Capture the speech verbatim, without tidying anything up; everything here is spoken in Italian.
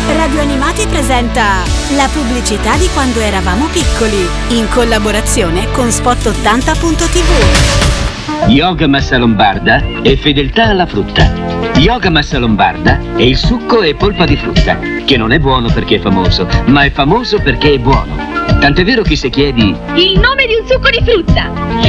Radio Animati presenta la pubblicità di quando eravamo piccoli, in collaborazione con Spot ottanta punto tivù. Yoga Massa Lombarda e fedeltà alla frutta. Yoga Massa Lombarda è il succo e polpa di frutta, che non è buono perché è famoso, ma è famoso perché è buono. Tant'è vero che se chiedi il nome di un succo di frutta